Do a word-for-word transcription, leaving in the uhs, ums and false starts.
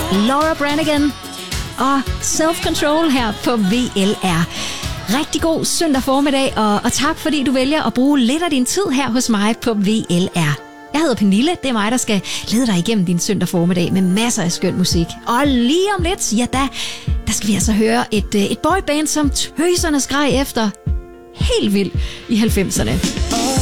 Laura Branigan og Self Control her på V L R. Rigtig god søndag formiddag, og, og tak fordi du vælger at bruge lidt af din tid her hos mig på V L R. Jeg hedder Pernille, det er mig, der skal lede dig igennem din søndag formiddag med masser af skøn musik. Og lige om lidt, ja da, der skal vi altså høre et, et boyband, som tøserne skreg efter helt vildt i halvfemserne.